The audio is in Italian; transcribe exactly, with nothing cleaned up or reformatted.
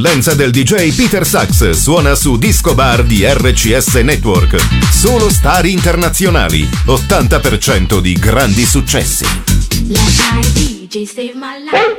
L'enza del D J Peter Sax suona su Disco Bar di R C S Network. Solo star internazionali, ottanta per cento di grandi successi. Last night D J saved my life.